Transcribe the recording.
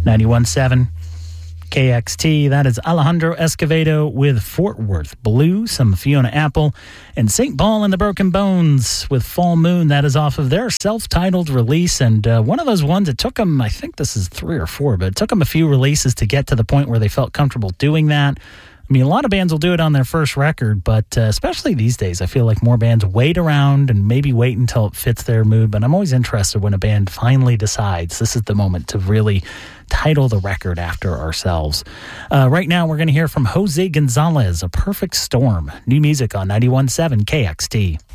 91.7 KXT. That is Alejandro Escovedo with Fort Worth Blue, some Fiona Apple, and St. Paul and the Broken Bones with Fall Moon. That is off of their self-titled release, and one of those ones, it took them, I think this is 3 or 4, but it took them a few releases to get to the point where they felt comfortable doing that. I mean, a lot of bands will do it on their first record, but especially these days, I feel like more bands wait around and maybe wait until it fits their mood. But I'm always interested when a band finally decides this is the moment to really title the record after ourselves. Right now, we're going to hear from Jose Gonzalez, A Perfect Storm. New music on 91.7 KXT.